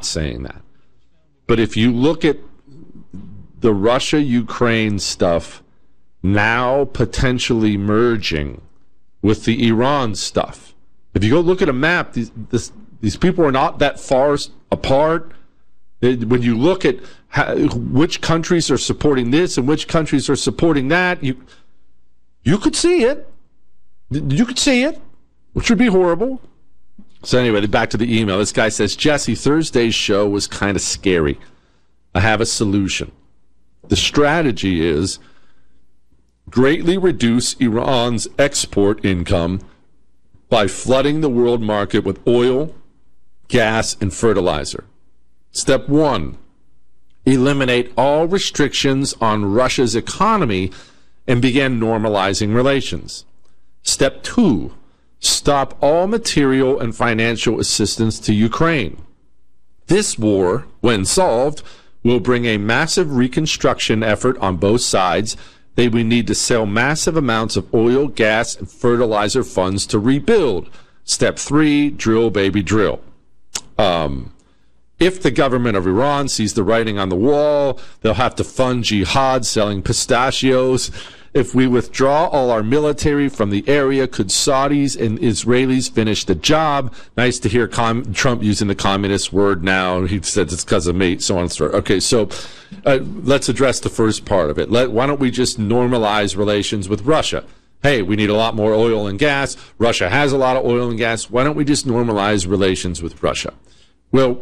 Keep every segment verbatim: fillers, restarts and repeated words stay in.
saying that. But if you look at the Russia-Ukraine stuff now potentially merging with the Iran stuff, if you go look at a map, these, this, these people are not that far apart. It, when you look at how, which countries are supporting this and which countries are supporting that, you you could see it. You could see it, which would be horrible. So anyway, back to the email. This guy says, Jesse, Thursday's show was kind of scary. I have a solution. The strategy is greatly reduce Iran's export income by flooding the world market with oil, gas, and fertilizer. Step one, eliminate all restrictions on Russia's economy and begin normalizing relations. Step two, stop all material and financial assistance to Ukraine. This war, when solved, will bring a massive reconstruction effort on both sides. They will need to sell massive amounts of oil, gas, and fertilizer funds to rebuild. Step three, drill, baby, drill. Um, if the government of Iran sees the writing on the wall, they'll have to fund jihad selling pistachios. If we withdraw all our military from the area, could Saudis and Israelis finish the job? Nice to hear com- Trump using the communist word now. He said it's because of me, so on and so forth. Okay, so uh, let's address the first part of it. Let, why don't we just normalize relations with Russia? Hey, we need a lot more oil and gas. Russia has a lot of oil and gas. Why don't we just normalize relations with Russia? Well,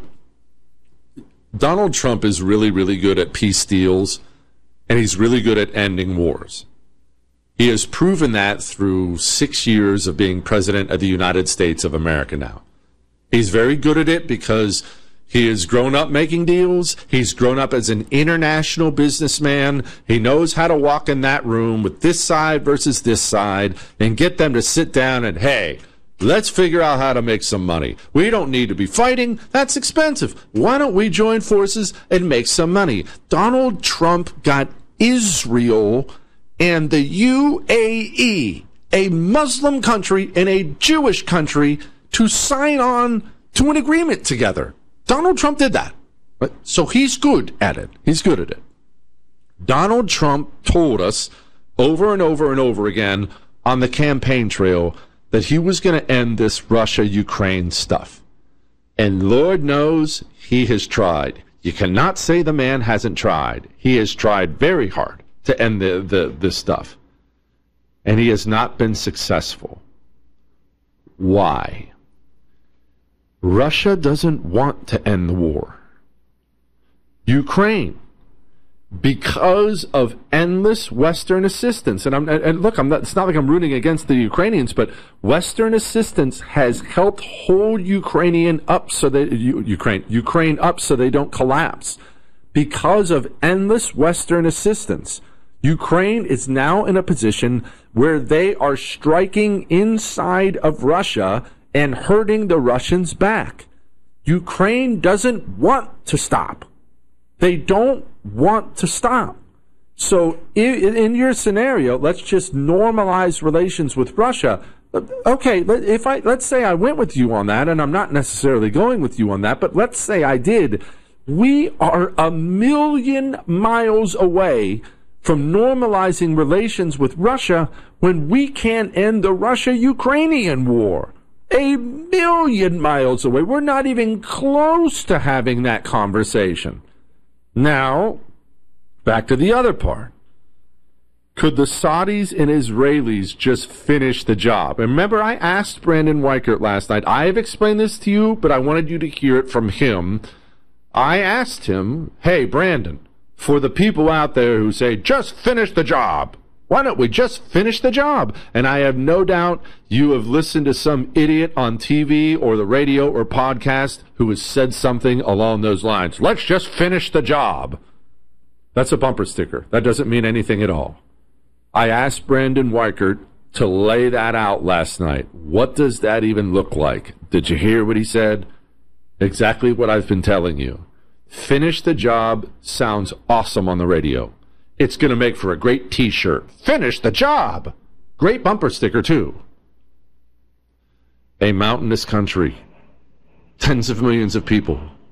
Donald Trump is really, really good at peace deals, and he's really good at ending wars. He has proven that through six years of being president of the United States of America now. He's very good at it because he has grown up making deals. He's grown up as an international businessman. He knows how to walk in that room with this side versus this side and get them to sit down and, hey, let's figure out how to make some money. We don't need to be fighting. That's expensive. Why don't we join forces and make some money? Donald Trump got Israel and the U A E, a Muslim country and a Jewish country, to sign on to an agreement together. Donald Trump did that. So he's good at it. He's good at it. Donald Trump told us over and over and over again on the campaign trail that he was going to end this Russia-Ukraine stuff. And Lord knows he has tried. You cannot say the man hasn't tried. He has tried very hard to end the, the this stuff. And he has not been successful. Why? Russia doesn't want to end the war. Ukraine, because of endless Western assistance, and I'm and look, I'm not, it's not like I'm rooting against the Ukrainians, but Western assistance has helped hold Ukrainian up so they Ukraine Ukraine up so they don't collapse. Because of endless Western assistance, Ukraine is now in a position where they are striking inside of Russia and hurting the Russians back. Ukraine doesn't want to stop. They don't want to stop. So in your scenario, let's just normalize relations with Russia. Okay, if I let's say I went with you on that, and I'm not necessarily going with you on that, but let's say I did. We are a million miles away from normalizing relations with Russia when we can't end the Russia-Ukrainian war. A million miles away. We're not even close to having that conversation. Now, back to the other part. Could the Saudis and Israelis just finish the job? And remember, I asked Brandon Weichert last night. I have explained this to you, but I wanted you to hear it from him. I asked him, hey, Brandon, for the people out there who say, just finish the job, why don't we just finish the job? And I have no doubt you have listened to some idiot on T V or the radio or podcast who has said something along those lines. Let's just finish the job. That's a bumper sticker. That doesn't mean anything at all. I asked Brandon Weichert to lay that out last night. What does that even look like? Did you hear what he said? Exactly what I've been telling you. Finish the job sounds awesome on the radio. It's going to make for a great T-shirt. Finish the job. Great bumper sticker, too. A mountainous country. Tens of millions of people.